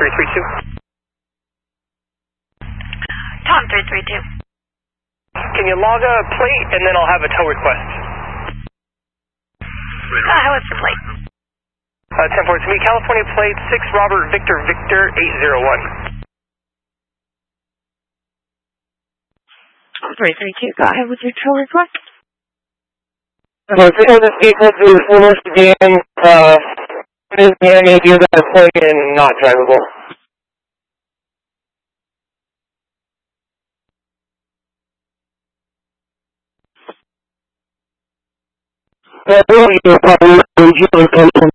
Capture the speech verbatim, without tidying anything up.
three three two. Tom three three two. Can you log a plate and then I'll have a tow request? Uh, how is the plate? Uh, ten four, to me, California plate six Robert Victor Victor eight zero one. three three two, go ahead with your tow request. Uh, because this vehicle is almost again, uh, this man may be that plate and not drivable. Uh, really, you're probably